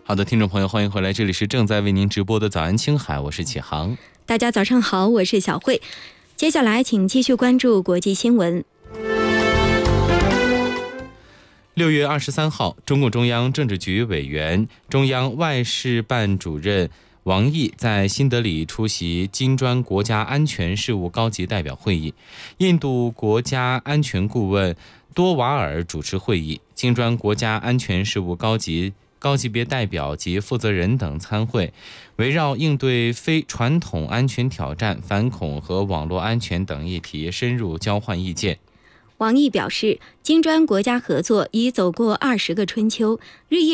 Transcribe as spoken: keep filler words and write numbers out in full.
好的，听众朋友，欢迎回来，这里是正在为您直播的早安青海，我是启航。 大家早上好，我是小慧。接下来请继续关注国际新闻。 六月二十三号，中共中央政治局委员、中央外事办主任王毅在新德里出席金砖国家安全事务高级代表会议，印度国家安全顾问多瓦尔主持会议，金砖国家安全事务高级高级别代表及负责人等参会，围绕应对非传统安全挑战、反恐和网络安全等议题深入交换意见。 王毅表示，金砖国家合作已走过二十个春秋，日益